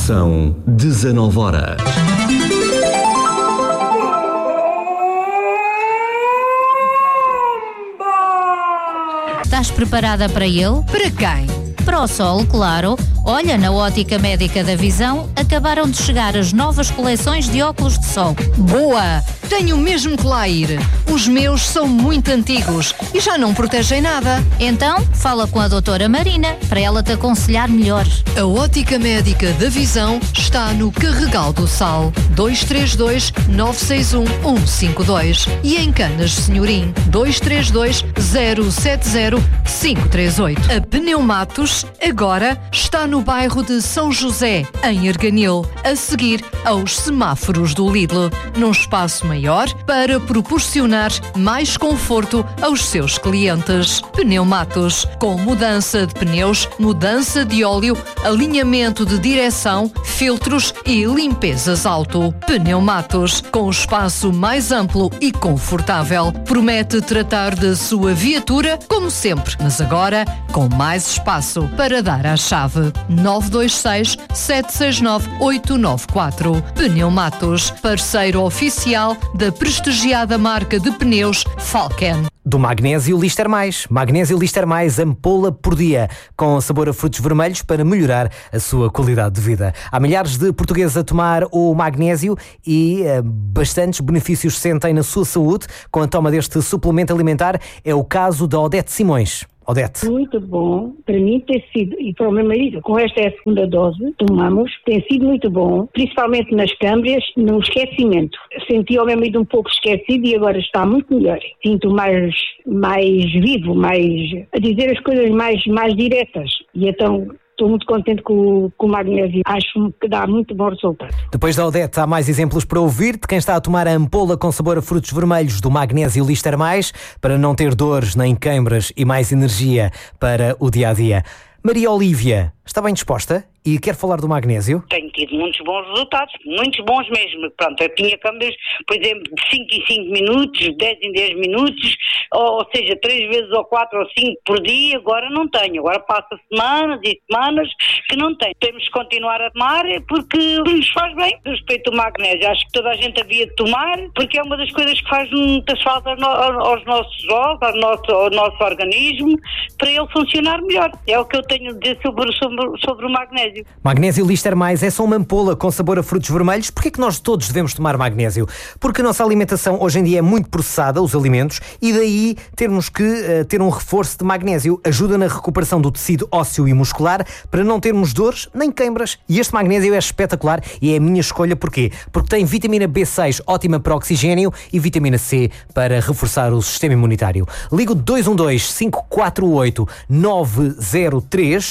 São 19 horas. Estás preparada para ele? Para quem? Para o sol, claro. Olha, na Ótica Médica da Visão acabaram de chegar as novas coleções de óculos de sol. Boa! Tenho mesmo que lá ir. Os meus são muito antigos e já não protegem nada. Então, fala com a doutora Marina para ela te aconselhar melhor. A Ótica Médica da Visão está no Carregal do Sal, 232-961-152 e em Canas Senhorim, 232-070-538. A Pneumatos agora está no bairro de São José, em Arganil, a seguir aos semáforos do Lidl, num espaço maior para proporcionar mais conforto aos seus clientes. Pneumatos, com mudança de pneus, mudança de óleo, alinhamento de direção, filtros e limpezas auto. Pneumatos, com espaço mais amplo e confortável. Promete tratar da sua viatura como sempre, mas agora com mais espaço para dar à chave. 926 769 894. Pneumatos, parceiro oficial da prestigiada marca de pneus Falken. Do Magnésio Lister Mais. Magnésio Lister Mais, ampola por dia, com sabor a frutos vermelhos para melhorar a sua qualidade de vida. Há milhares de portugueses a tomar o magnésio e bastantes benefícios sentem na sua saúde com a toma deste suplemento alimentar. É o caso da Odete Simões. Odete. Muito bom, para mim tem sido, e para o meu marido, com esta é a segunda dose, tomamos, tem sido muito bom, principalmente nas câmbias, no esquecimento. Senti o meu marido um pouco esquecido e agora está muito melhor. Sinto mais vivo, a dizer as coisas mais diretas. E então estou muito contente com o magnésio. Acho que dá muito bom resultado. Depois da Odete, há mais exemplos para ouvir de quem está a tomar a ampola com sabor a frutos vermelhos do Magnésio Lister Mais para não ter dores nem queimbras e mais energia para o dia-a-dia. Maria Olívia, está bem disposta e quer falar do magnésio? Tenho tido muitos bons resultados, muitos bons mesmo. Pronto, eu tinha câmbios, por exemplo, de 5 em 5 minutos, 10 em 10 minutos, ou seja, 3 vezes ou 4 ou 5 por dia, agora não tenho. Agora passa semanas e semanas que não tenho. Temos que continuar a tomar porque nos faz bem. Respeito ao magnésio, acho que toda a gente havia de tomar, porque é uma das coisas que faz muitas falta aos nossos ossos, ao nosso organismo, para ele funcionar melhor. É o que eu tenho a dizer sobre o magnésio. Magnésio Lister Mais é só uma ampola com sabor a frutos vermelhos. Porquê é que nós todos devemos tomar magnésio? Porque a nossa alimentação hoje em dia é muito processada, os alimentos, e daí termos que ter um reforço de magnésio. Ajuda na recuperação do tecido ósseo e muscular para não termos dores nem queimbras. E este magnésio é espetacular e é a minha escolha. Porquê? Porque tem vitamina B6 ótima para oxigênio e vitamina C para reforçar o sistema imunitário. Ligo 212-548-903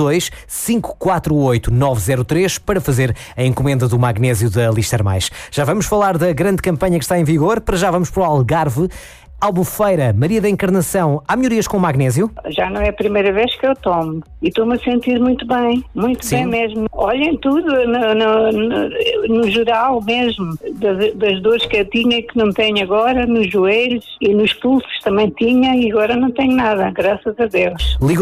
212-548-903 para fazer a encomenda do magnésio da Lister Mais. Já vamos falar da grande campanha que está em vigor. Para já vamos para o Algarve. Albufeira, Maria da Encarnação, há melhorias com magnésio? Já não é a primeira vez que eu tomo e estou-me a sentir muito bem, bem mesmo. Olhem tudo, no geral mesmo, das dores que eu tinha e que não tenho agora, nos joelhos e nos pulsos também tinha e agora não tenho nada, graças a Deus. Ligo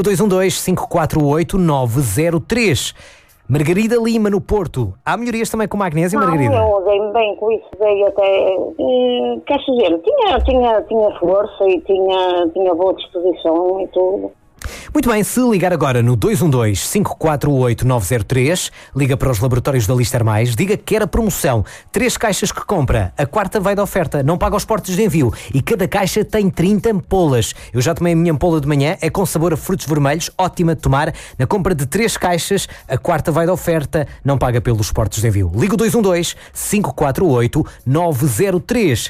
212-548-903. Margarida Lima, no Porto. Há melhorias também com magnésio, Margarida? Eu dei-me bem com isso, dei até... quer dizer, tinha força e tinha boa disposição e tudo. Muito bem, se ligar agora no 212-548-903, liga para os laboratórios da Lister Mais, diga que quer a promoção. 3 caixas que compra, a quarta vai de oferta, não paga os portos de envio e cada caixa tem 30 ampolas. Eu já tomei a minha ampola de manhã, é com sabor a frutos vermelhos, ótima de tomar. Na compra de 3 caixas, a quarta vai de oferta, não paga pelos portos de envio. Liga 212-548-903,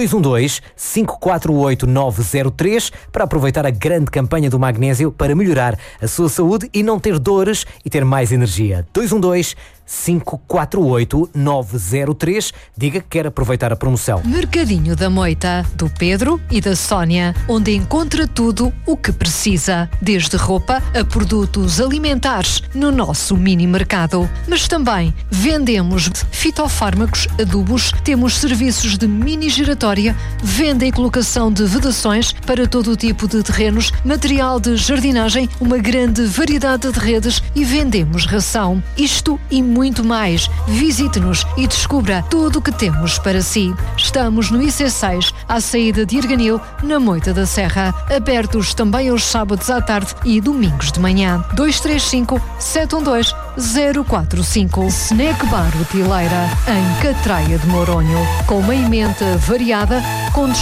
212-548-903 para aproveitar a grande campanha do magnésio para melhorar a sua saúde e não ter dores e ter mais energia. 212-548-903. Diga que quer aproveitar a promoção. Mercadinho da Moita, do Pedro e da Sónia, onde encontra tudo o que precisa, desde roupa a produtos alimentares no nosso mini mercado. Mas também vendemos fitofármacos, adubos, temos serviços de mini giratória, venda e colocação de vedações para todo o tipo de terrenos, material de jardinagem, uma grande variedade de redes e vendemos ração. Isto e muito mais. Visite-nos e descubra tudo o que temos para si. Estamos no IC6, à saída de Arganil, na Moita da Serra. Abertos também aos sábados à tarde e domingos de manhã. 235-712-045. Snack Bar Utileira, em Catraia de Moronho. Com uma emenda variada, com